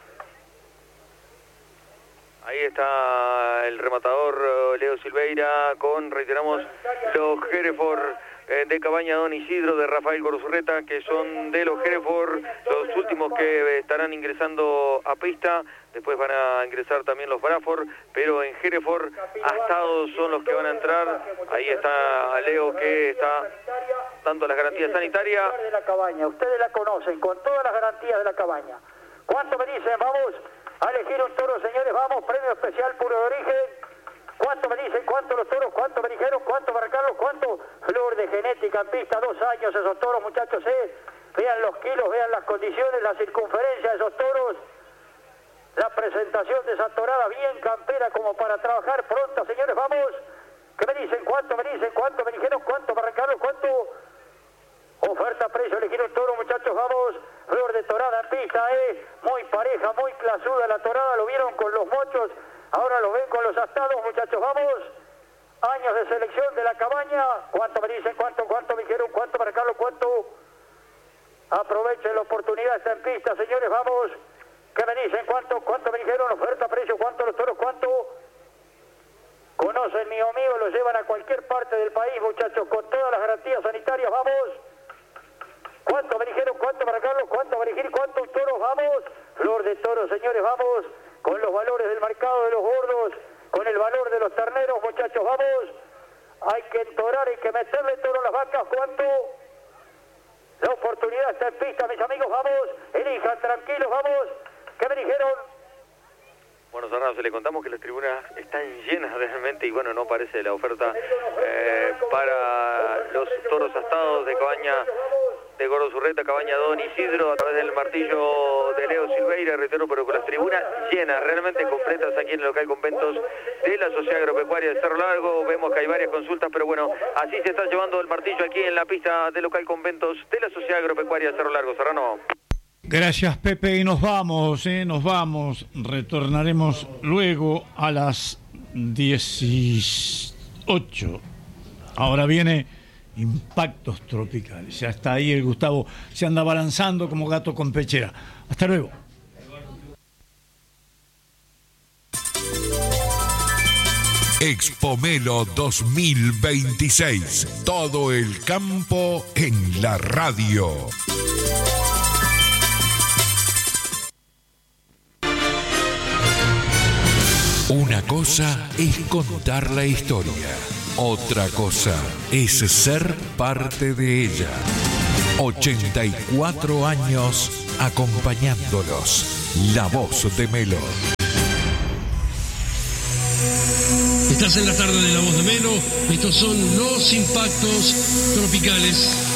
Ahí está el rematador Leo Silveira con, reiteramos, los Hereford de Cabaña Don Isidro de Rafael Gorozurreta, que son de los Hereford, los últimos que estarán ingresando a pista. Después van a ingresar también los Braford, pero en Hereford astados son los que van a entrar. Ahí está Leo, que está dando las garantías sanitarias. De la cabaña, ustedes la conocen, con todas las garantías de la cabaña. ¿Cuánto me dicen? Vamos a elegir un toro, señores, vamos, premio especial puro de origen. ¿Cuánto me dicen? ¿Cuánto los toros? ¿Cuánto me dijeron? ¿Cuánto para Carlos? ¿Cuánto? Flor de genética en pista, 2 años esos toros, muchachos, vean los kilos, vean las condiciones, la circunferencia de esos toros. La presentación de esa torada bien campera como para trabajar pronto, señores, vamos. ¿Qué me dicen? ¿Cuánto me dicen? ¿Cuánto me dijeron? ¿Cuánto para Carlos? ¿Cuánto? Oferta, precio, elegir un toro, muchachos, vamos. Flor de torada en pista, muy pareja, muy clasuda la torada, lo vieron con los mochos, ahora lo ven con los astados, muchachos, vamos. Años de selección de la cabaña. ¿Cuánto me dicen? ¿Cuánto me dijeron? ¿Cuánto para Carlos? ¿Cuánto? Aprovechen la oportunidad, está en pista, señores, vamos. ¿Qué me dicen? ¿Cuánto me dijeron? Oferta, precio, ¿cuánto los toros? ¿Cuánto? Conocen mi amigo, lo llevan a cualquier parte del país, muchachos, con todas las garantías sanitarias, vamos. ¿Cuánto me dijeron? ¿Cuánto para Carlos? ¿Cuánto para elegir? ¿Cuántos toros? Vamos. Flor de toros, señores, vamos. Con los valores del mercado de los gordos, con el valor de los terneros, muchachos, vamos. Hay que entorar, hay que meterle toro a las vacas. ¿Cuánto? La oportunidad está en pista, mis amigos, vamos. Elijan, tranquilos, vamos. ¿Qué me dijeron? Bueno, Serrano, se le contamos que las tribunas están llenas realmente y bueno, no parece la oferta para los toros astados de Cabaña de Gorozurreta, Cabaña Don Isidro, a través del martillo de Leo Silveira, reitero, pero con las tribunas llenas, realmente completas aquí en el local Conventos de la Sociedad Agropecuaria de Cerro Largo. Vemos que hay varias consultas, pero bueno, así se está llevando el martillo aquí en la pista del local Conventos de la Sociedad Agropecuaria de Cerro Largo. Serrano. Gracias, Pepe, y nos vamos. Retornaremos luego a las 18. Ahora viene Impactos Tropicales. Ya está ahí el Gustavo, se anda balanzando como gato con pechera. Hasta luego. Expomelo 2026. Todo el campo en la radio. Una cosa es contar la historia. Otra cosa es ser parte de ella. 84 años acompañándolos. La voz de Melo. Estás en la tarde de La Voz de Melo. Estos son los Impactos Tropicales.